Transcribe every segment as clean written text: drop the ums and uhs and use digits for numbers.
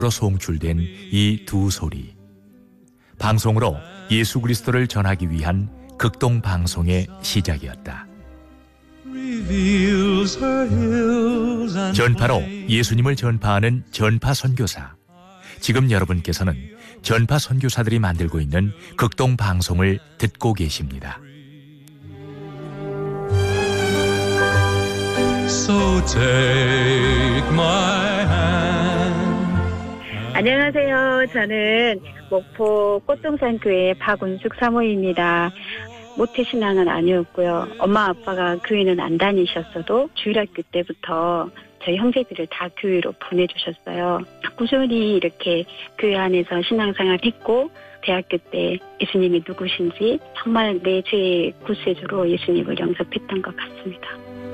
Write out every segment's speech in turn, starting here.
송출된 이 두 소리. 방송으로 예수 그리스도를 전하기 위한 극동 방송의 시작이었다. 전파로 예수님을 전파하는 전파 선교사. 지금 여러분께서는 전파 선교사들이 만들고 있는 극동 방송을 듣고 계십니다. So take my hand. 안녕하세요. 저는 목포 꽃동산교회 박운숙 사모입니다. 모태신앙은 아니었고요. 엄마 아빠가 교회는 안 다니셨어도 주일학교 때부터 저희 형제들을 다 교회로 보내주셨어요. 꾸준히 이렇게 교회 안에서 신앙생활 했고 대학교 때 예수님이 누구신지 정말 내 죄의 구세주로 예수님을 영접했던 것 같습니다.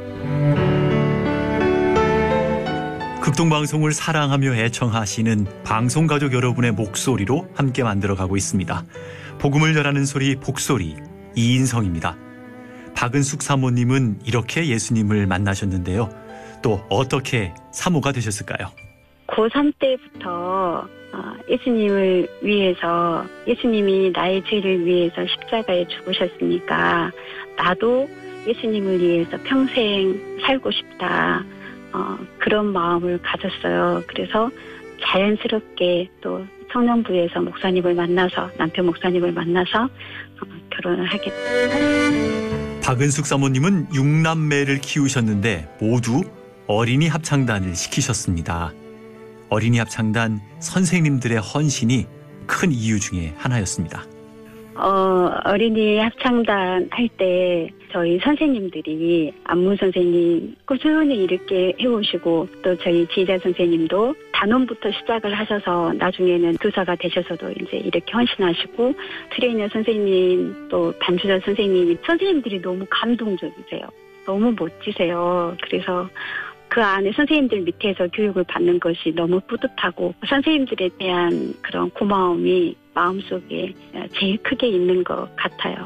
극동방송을 사랑하며 애청하시는 방송가족 여러분의 목소리로 함께 만들어가고 있습니다. 복음을 전하는 소리 복소리 이인성입니다. 박은숙 사모님은 이렇게 예수님을 만나셨는데요. 또 어떻게 사모가 되셨을까요? 고3 때부터 예수님을 위해서 예수님이 나의 죄를 위해서 십자가에 죽으셨으니까 나도 예수님을 위해서 평생 살고 싶다. 그런 마음을 가졌어요. 그래서 자연스럽게 또 성령부에서 목사님을 만나서 남편 목사님을 만나서 결혼을 하게 됐습니다. 박은숙 사모님은 6남매를 키우셨는데 모두 어린이 합창단을 시키셨습니다. 어린이 합창단 선생님들의 헌신이 큰 이유 중에 하나였습니다. 어린이 합창단 할 때 저희 선생님들이 안무 선생님 꾸준히 이렇게 해오시고 또 저희 지휘자 선생님도 단원부터 시작을 하셔서 나중에는 교사가 되셔서도 이제 이렇게 헌신하시고 트레이너 선생님 또 반주자 선생님들이 너무 감동적이세요. 너무 멋지세요. 그래서 그 안에 선생님들 밑에서 교육을 받는 것이 너무 뿌듯하고 선생님들에 대한 그런 고마움이 마음속에 제일 크게 있는 것 같아요.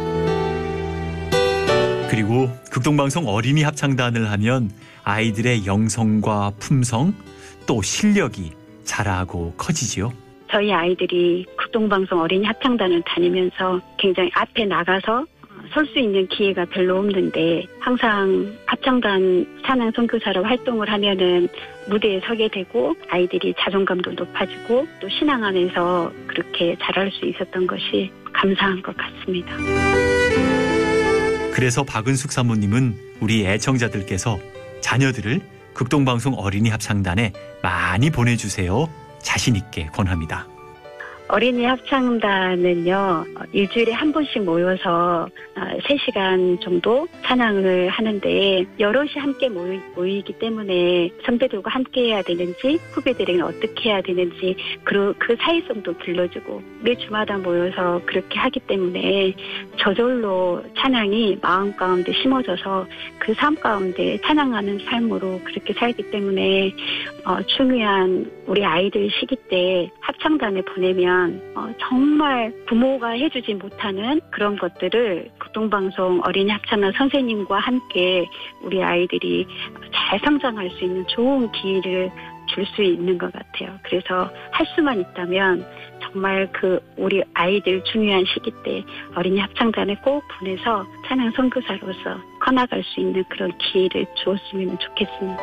그리고 극동방송 어린이 합창단을 하면 아이들의 영성과 품성 또 실력이 자라고 커지지요. 저희 아이들이 극동방송 어린이 합창단을 다니면서 굉장히 앞에 나가서 설 수 있는 기회가 별로 없는데 항상 합창단 찬양 선교사로 활동을 하면은 무대에 서게 되고 아이들이 자존감도 높아지고 또 신앙 안에서 그렇게 자랄 수 있었던 것이 감사한 것 같습니다. 그래서 박은숙 사모님은 우리 애청자들께서 자녀들을 극동방송 어린이 합창단에 많이 보내주세요. 자신 있게 권합니다. 어린이 합창단은요, 일주일에 한 번씩 모여서 3시간 정도 찬양을 하는데 여럿이 함께 모이기 때문에 선배들과 함께 해야 되는지 후배들에게는 어떻게 해야 되는지 그 사회성도 길러주고 매 주마다 모여서 그렇게 하기 때문에 저절로 찬양이 마음 가운데 심어져서 그 삶 가운데 찬양하는 삶으로 그렇게 살기 때문에 중요한 우리 아이들 시기 때 합창단에 보내면 정말 부모가 해주지 못하는 그런 것들을 극동방송 어린이 합창단 선생님과 함께 우리 아이들이 잘 성장할 수 있는 좋은 기회를 줄 수 있는 것 같아요. 그래서 할 수만 있다면 정말 우리 아이들 중요한 시기 때 어린이 합창단에 꼭 보내서 찬양 선교사로서 커나갈 수 있는 그런 기회를 주었으면 좋겠습니다.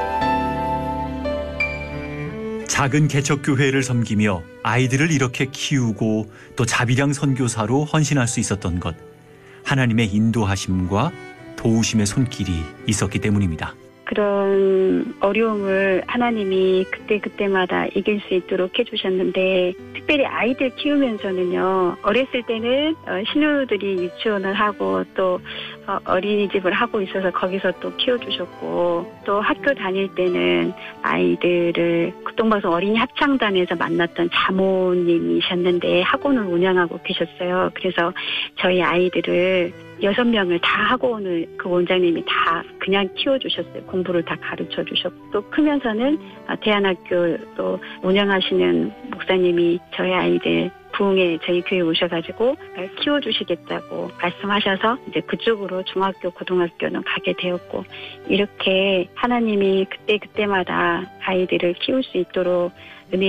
작은 개척교회를 섬기며 아이들을 이렇게 키우고 또 자비량 선교사로 헌신할 수 있었던 것, 하나님의 인도하심과 도우심의 손길이 있었기 때문입니다. 그런 어려움을 하나님이 그때마다 이길 수 있도록 해주셨는데 특별히 아이들 키우면서는요. 어렸을 때는 신우들이 유치원을 하고 또 어린이집을 하고 있어서 거기서 또 키워주셨고 또 학교 다닐 때는 아이들을 극동방송 어린이 합창단에서 만났던 자모님이셨는데 학원을 운영하고 계셨어요. 그래서 저희 아이들을 6명을 다 학원을 그 원장님이 다 그냥 키워주셨어요. 공부를 다 가르쳐주셨고 또 크면서는 대안학교 또 운영하시는 목사님이 저희 아이들 부흥에 저희 교회 오셔가지고 키워주시겠다고 말씀하셔서 이제 그쪽으로 중학교, 고등학교는 가게 되었고, 이렇게 하나님이 그때마다 아이들을 키울 수 있도록 은혜